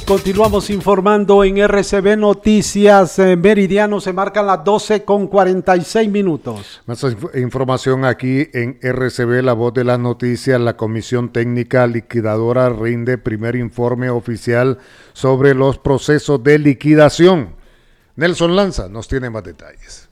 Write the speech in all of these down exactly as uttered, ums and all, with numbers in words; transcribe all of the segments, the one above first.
Continuamos informando en R C B Noticias eh, Meridiano. Se marcan las doce con cuarenta y seis minutos. Más inf- información aquí en R C B, La Voz de las Noticias. La Comisión Técnica Liquidadora rinde primer informe oficial sobre los procesos de liquidación. Nelson Lanza nos tiene más detalles.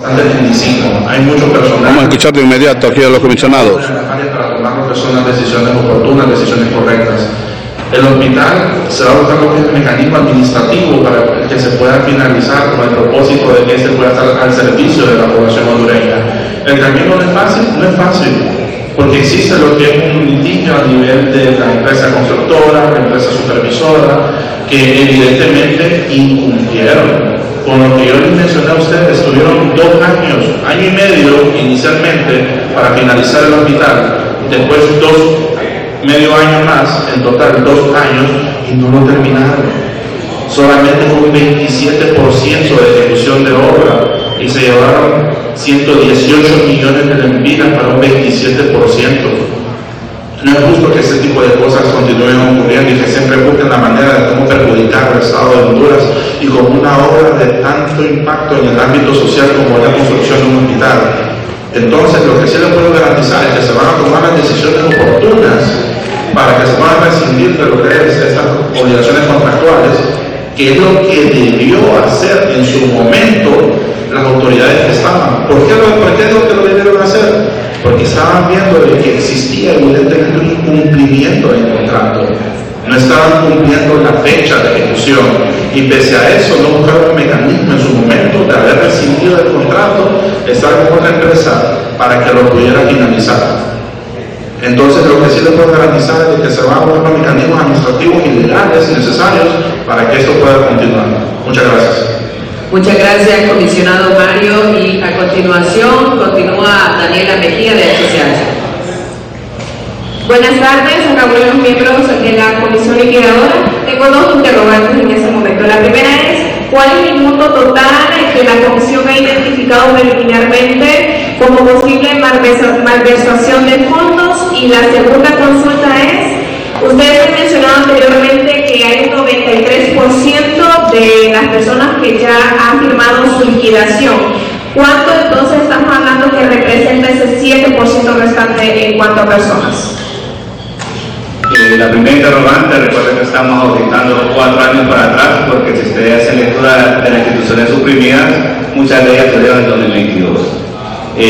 Hay mucho personal. Vamos a escuchar de inmediato aquí a los comisionados. Para tomar lo que son las decisiones oportunas, decisiones correctas. El hospital se va a buscar un mecanismo administrativo para que se pueda finalizar con el propósito de que este pueda estar al servicio de la población hondureña. El camino no es fácil, no es fácil, porque existe lo que es un litigio a nivel de la empresa constructora, la empresa supervisora, que evidentemente incumplieron. Con lo que yo les mencioné a ustedes, tuvieron dos años, año y medio inicialmente para finalizar el hospital, después dos medio año más, en total dos años, y no lo terminaron. Solamente fue un veintisiete por ciento de ejecución de obra y se llevaron ciento dieciocho millones de lempiras para un veintisiete por ciento. No es justo que ese tipo de cosas continúen ocurriendo y que siempre busquen la manera de cómo perjudicar al Estado de Honduras, y con una obra de tanto impacto en el ámbito social como la construcción de un hospital. Entonces, lo que sí les puedo garantizar es que se van a tomar las decisiones oportunas para que se puedan prescindir de lo que es estas obligaciones contractuales, que es lo que debió hacer en su momento las autoridades que estaban. ¿Por qué, lo, ¿Por qué es lo que lo debieron hacer? Porque estaban viendo de que existía evidentemente un incumplimiento del contrato. No estaban cumpliendo la fecha de ejecución, y pese a eso no buscaron un mecanismo en su momento de haber rescindido el contrato, estar con la empresa para que lo pudiera finalizar. Entonces, lo que sí les puedo garantizar es que se van a buscar los mecanismos administrativos y legales necesarios para que esto pueda continuar. Muchas gracias. Muchas gracias, comisionado Mario. Y a continuación continúa Daniela Mejía de Asociación. Buenas tardes, acá los miembros de la Comisión Liquidadora. Tengo dos interrogantes en este momento. La primera es, ¿cuál es el monto total que la Comisión ha identificado preliminarmente como posible malversación de fondos? Y la segunda consulta es, ustedes han mencionado anteriormente que hay un noventa y tres por ciento de las personas que ya han firmado su liquidación. ¿Cuánto entonces estamos hablando que representa ese siete por ciento restante en cuanto a personas? Eh, la primera interrogante, recuerden que estamos auditando cuatro años para atrás, porque si ustedes hacen lectura de las instituciones suprimidas, muchas de ellas salieron en dos mil veintidós.